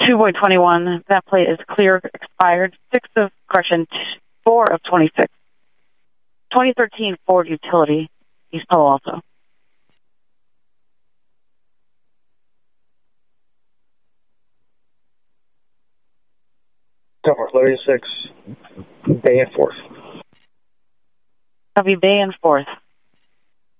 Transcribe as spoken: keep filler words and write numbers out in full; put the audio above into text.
two Boy twenty-one, that plate is clear, expired, six of, correction, four of twenty-six. twenty thirteen Ford Utility, East Palo Alto. Tower thirty-six, Bay and Fourth. Copy, Bay and Fourth.